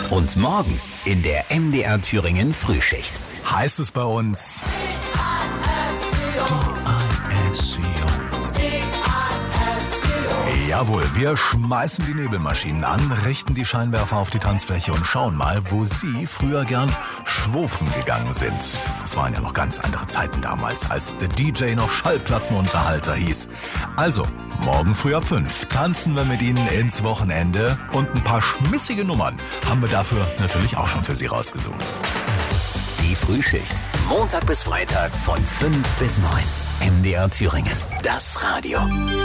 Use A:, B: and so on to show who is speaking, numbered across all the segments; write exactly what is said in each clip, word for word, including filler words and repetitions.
A: Und morgen in der M D R Thüringen Frühschicht.
B: Heißt es bei uns D I S C O. Jawohl, wir schmeißen die Nebelmaschinen an, richten die Scheinwerfer auf die Tanzfläche und schauen mal, wo Sie früher gern schwurfen gegangen sind. Das waren ja noch ganz andere Zeiten damals, als der D J noch Schallplattenunterhalter hieß. Also, morgen früh ab fünf tanzen wir mit Ihnen ins Wochenende und ein paar schmissige Nummern haben wir dafür natürlich auch schon für Sie rausgesucht.
A: Die Frühschicht, Montag bis Freitag von fünf bis neun. M D R Thüringen, das Radio.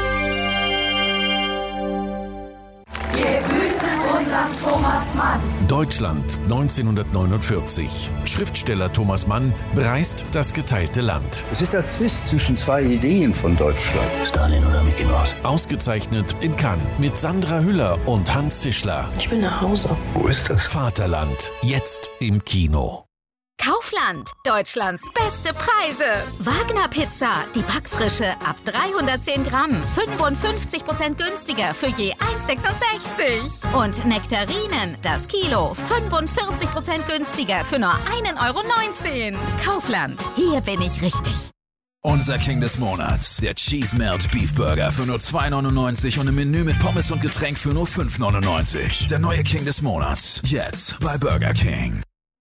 C: Wir grüßen unseren Thomas Mann.
D: Deutschland neunzehnhundertneunundvierzig. Schriftsteller Thomas Mann bereist das geteilte Land.
E: Es ist der Zwist zwischen zwei Ideen von Deutschland.
F: Stalin oder Mickey Mouse?
D: Ausgezeichnet in Cannes mit Sandra Hüller und Hans Zischler.
F: Ich will nach Hause.
E: Wo ist das?
D: Vaterland, jetzt im Kino.
G: Kaufland, Deutschlands beste Preise. Wagner Pizza, die Backfrische ab dreihundertzehn Gramm, fünfundfünfzig Prozent günstiger für je eins sechsundsechzig. Und Nektarinen, das Kilo, fünfundvierzig Prozent günstiger für nur ein Euro neunzehn. Kaufland, hier bin ich richtig.
H: Unser King des Monats, der Cheese Melt Beef Burger für nur zwei neunundneunzig und im Menü mit Pommes und Getränk für nur fünf neunundneunzig. Der neue King des Monats, jetzt bei Burger King.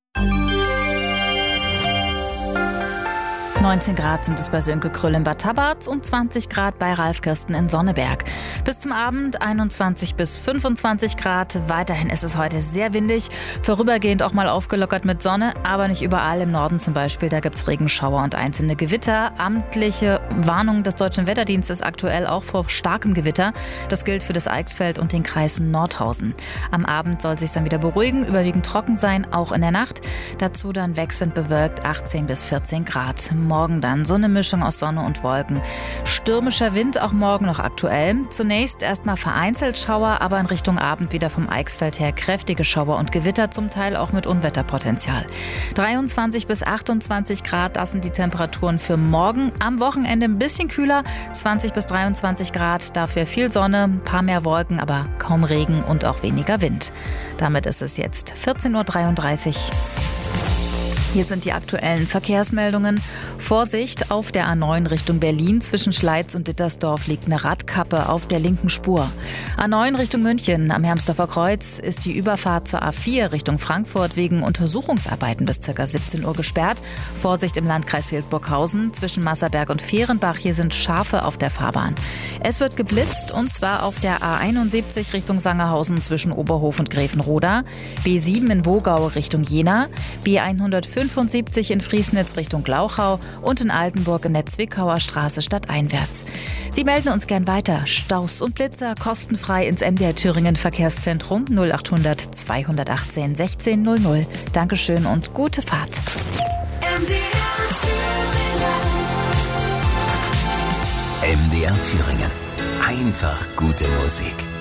I: neunzehn Grad sind es bei Sönke Krüll in Bad Tabarz und zwanzig Grad bei Ralf Kirsten in Sonneberg. Bis zum Abend einundzwanzig bis fünfundzwanzig Grad. Weiterhin ist es heute sehr windig, vorübergehend auch mal aufgelockert mit Sonne, aber nicht überall. Im Norden zum Beispiel, da gibt es Regenschauer und einzelne Gewitter. Amtliche Warnung des Deutschen Wetterdienstes aktuell auch vor starkem Gewitter. Das gilt für das Eichsfeld und den Kreis Nordhausen. Am Abend soll es sich dann wieder beruhigen, überwiegend trocken sein, auch in der Nacht. Dazu dann wechselnd bewölkt achtzehn bis vierzehn Grad. Morgen dann so eine Mischung aus Sonne und Wolken. Stürmischer Wind auch morgen noch aktuell. Zunächst erstmal vereinzelt Schauer, aber in Richtung Abend wieder vom Eichsfeld her kräftige Schauer und Gewitter, zum Teil auch mit Unwetterpotenzial. dreiundzwanzig bis achtundzwanzig Grad, das sind die Temperaturen für morgen. Am Wochenende ein bisschen kühler, zwanzig bis dreiundzwanzig Grad, dafür viel Sonne, ein paar mehr Wolken, aber kaum Regen und auch weniger Wind. Damit ist es jetzt vierzehn Uhr dreiunddreißig. Hier sind die aktuellen Verkehrsmeldungen. Vorsicht, auf der A neun Richtung Berlin zwischen Schleiz und Dittersdorf liegt eine Radkappe auf der linken Spur. A neun Richtung München am Hermsdorfer Kreuz ist die Überfahrt zur A vier Richtung Frankfurt wegen Untersuchungsarbeiten bis ca. siebzehn Uhr gesperrt. Vorsicht im Landkreis Hildburghausen zwischen Masserberg und Fehrenbach. Hier sind Schafe auf der Fahrbahn. Es wird geblitzt und zwar auf der A einundsiebzig Richtung Sangerhausen zwischen Oberhof und Gräfenroda, B sieben in Wogau Richtung Jena, B hundertfünfundsiebzig in Friesnitz Richtung Glauchau und in Altenburg in der Zwickauer Straße stadteinwärts. Sie melden uns gern weiter. Staus und Blitzer kostenfrei ins M D R Thüringen Verkehrszentrum null achthundert zweihundertachtzehn sechzehn null null. Dankeschön und gute Fahrt.
C: M D R Thüringen.
A: M D R Thüringen. Einfach gute Musik.